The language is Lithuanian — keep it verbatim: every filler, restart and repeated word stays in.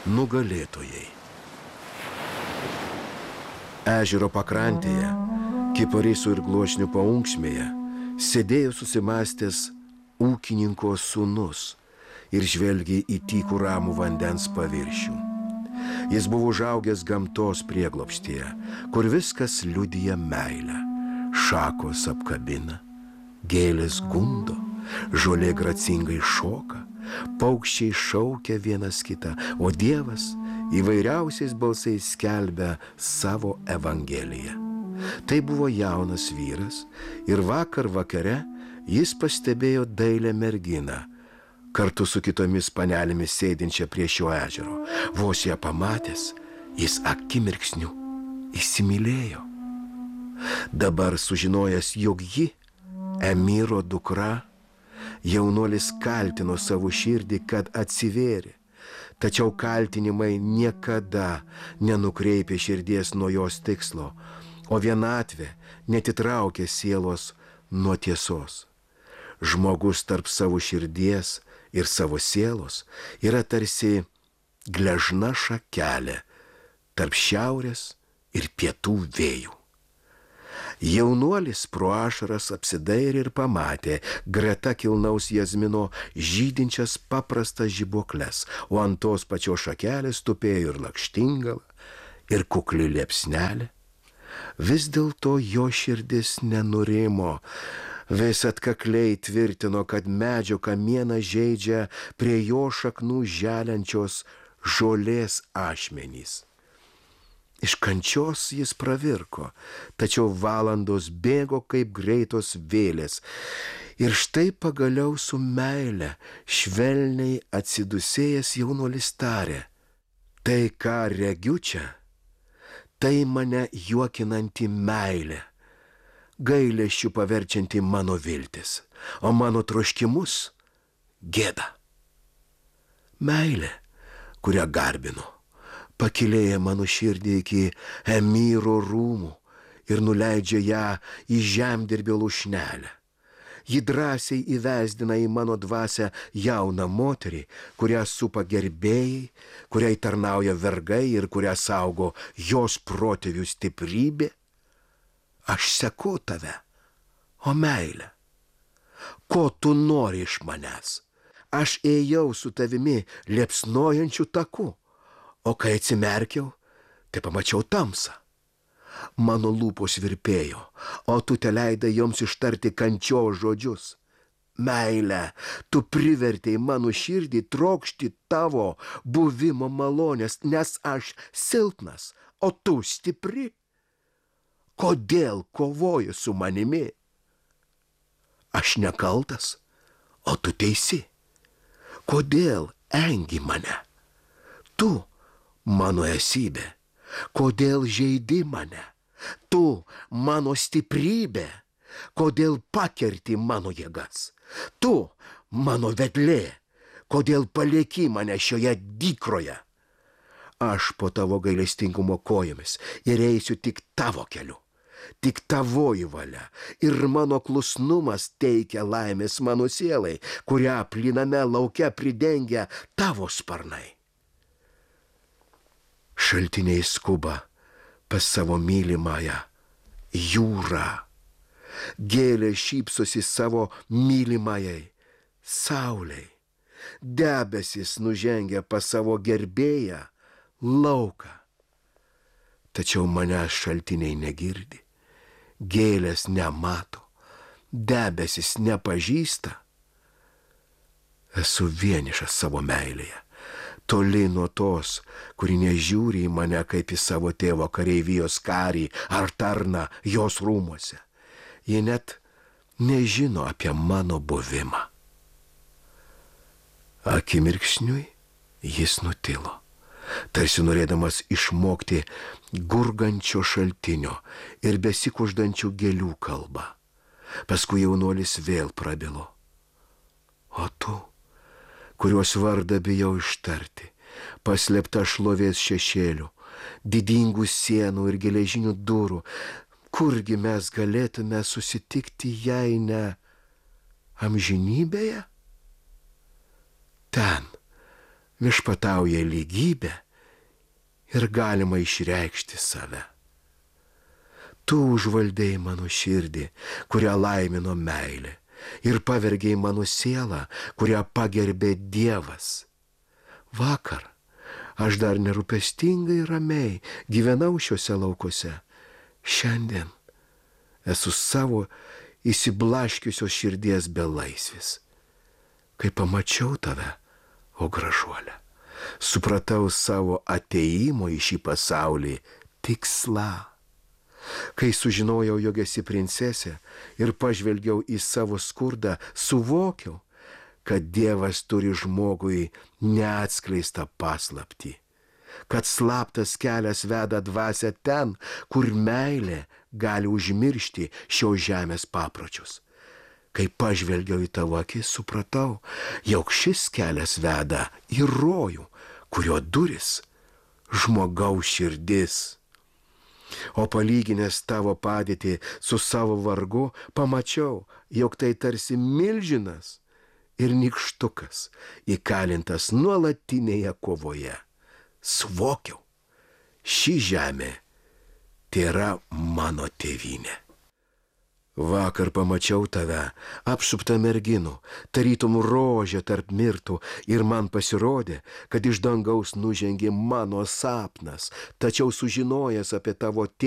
nugalėtojai. Ežero pakrantėje, kiparisų ir gluošnių paunksmėje, sėdėjo susimąstęs ūkininko sūnus ir žvelgė į tykų ramų vandens paviršių. Jis buvo užaugęs gamtos prieglobstyje, kur viskas liudija meilę. Šakos apkabina, gėlės gundo, žolė gracingai šoka, paukščiai šaukia vienas kitą, o Dievas įvairiausiais balsais skelbia savo evangeliją. Tai buvo jaunas vyras ir vakar vakare jis pastebėjo dailią merginą, kartu su kitomis panelėmis sėdinčią prie šio ežero. Vos ją pamatęs, jis akimirksniu įsimylėjo. Dabar sužinojęs, jog ji, emyro dukra, jaunuolis kaltino savo širdį, kad atsivėrė. Tačiau kaltinimai niekada nenukreipė širdies nuo jos tikslo, o vienatvė netitraukė sielos nuo tiesos. Žmogus tarp savo širdies ir savo sielos yra tarsi gležna šakelė tarp šiaurės ir pietų vėjų. Jaunuolis pro ašaras apsidairė ir pamatė greta kilnaus jazmino žydinčias paprastas žibuokles, o ant tos pačios šakelės tupėjo ir lakštingala, ir kukli liepsnelė. Vis dėlto jo širdis nenurimo, vis atkakliai tvirtino, kad medžio kamieną žeidžia prie jo šaknų želiančios žolės ašmenys. Iš kančios jis pravirko, tačiau valandos bėgo kaip greitos vėlės. Ir štai pagaliau su meile švelniai atsidusėjęs jaunuolis tarė: tai, ką regiu čia, tai mane juokinanti meilė, gailesčiu paverčianti mano viltis, o mano troškimus gėda. Meilė, kurią garbinu, pakilėja mano širdį iki emyro rūmų ir nuleidžia ją į žemdirbio lūšnelę. Ji drąsiai įvesdina į mano dvasią jauną moterį, kurią supa gerbėjai, kuriai tarnauja vergai ir kurią saugo jos protėvių stiprybė. Aš seku tave, o meilė, ko tu nori iš manęs? Aš ėjau su tavimi liepsnojančiu taku, o kai atsimerkiau, tai pamačiau tamsą. Mano lūpos virpėjo, o tu teleidai joms ištarti kančios žodžius. Meilė, tu privertei mano širdį trokšti tavo buvimo malonės, nes aš silpnas, o tu stipri. Kodėl kovoji su manimi? Aš nekaltas, o tu teisi. Kodėl engi mane? Tu, mano esybė, kodėl žeidi mane? Tu, mano stiprybė, kodėl pakerti mano jėgas? Tu, mano vedlė, kodėl palieki mane šioje dykroje? Aš po tavo gailestingumo kojomis ir eisiu tik tavo keliu, tik tavoji valia, ir mano klusnumas teikia laimės mano sielai, kurią plyname lauke pridengia tavo sparnai. Šaltiniai skuba pas savo mylimąją jūrą. Gėlė šypsosi savo mylimajai saulei. Debesis nužengia pas savo gerbėją lauką. Tačiau manęs šaltiniai negirdi, gėlės nemato, debesis nepažįsta. Esu vienišas savo meilėje, toli nuo tos, kuri nežiūri į mane kaip į savo tėvo kareivijos karį ar tarną jos rūmuose. Jie net nežino apie mano buvimą. Akimirksniui jis nutilo, tarsi norėdamas išmokti gurgančio šaltinio ir besikuždančių gėlių kalbą. Paskui jaunuolis vėl prabilo: o tu, kurios vardą bijau ištarti, paslėpta šlovės šešėlių, didingų sienų ir geležinių durų, kurgi mes galėtume susitikti, jei ne amžinybėje? Ten, viešpatauja lygybė ir galima išreikšti save. Tu užvaldėjai mano širdį, kurią laimino meilė, ir pavergėjai mano sielą, kurią pagerbė Dievas. Vakar aš dar nerūpestingai ramiai gyvenau šiuose laukuose. Šiandien esu savo įsiblaškiusios širdies belaisvis. Kai pamačiau tave, o gražuolė, supratau savo atėjimo į šį pasaulį tikslą. Kai sužinojau, jog esi princesė ir pažvelgiau į savo skurdą, suvokiau, kad Dievas turi žmogui neatskleistą paslaptį, kad slaptas kelias veda dvasią ten, kur meilė gali užmiršti šios žemės papročius. Kai pažvelgiau į tavo akis, supratau, jog šis kelias veda į rojų, kurio duris žmogaus širdis. O palyginęs tavo padėtį su savo vargu, pamačiau, jog tai tarsi milžinas ir nykštukas, įkalintas nuolatinėje kovoje. Suvokiau, ši žemė tėra mano tėvynė. Vakar pamačiau tave, apsuptą merginų, tarytum rožė tarp mirtų, ir man pasirodė, kad iš dangaus nužengė mano sapnas, tačiau sužinojęs apie tavo tėvą,